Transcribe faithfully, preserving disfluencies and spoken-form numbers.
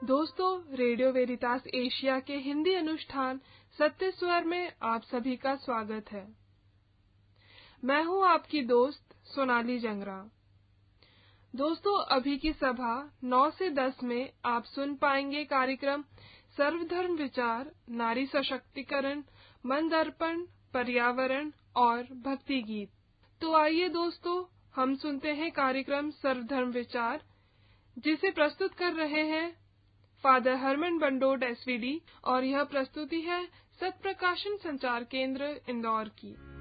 दोस्तों, radio वेरितास Asia के हिंदी अनुष्ठान सत्य स्वर में आप सभी का स्वागत है। मैं हूं आपकी दोस्त सोनाली जंगरा। दोस्तों, अभी की सभा नौ से दस में आप सुन पाएंगे कार्यक्रम सर्वधर्म विचार, नारी सशक्तिकरण, मन दर्पण, पर्यावरण और भक्ति गीत। तो आइए दोस्तों, हम सुनते हैं कार्यक्रम सर्वधर्म विचार, जिसे प्रस्तुत कर रहे हैं फादर हरमन बंडोड एसवीडी, और यह प्रस्तुति है सत्प्रकाशन संचार केंद्र इंदौर की।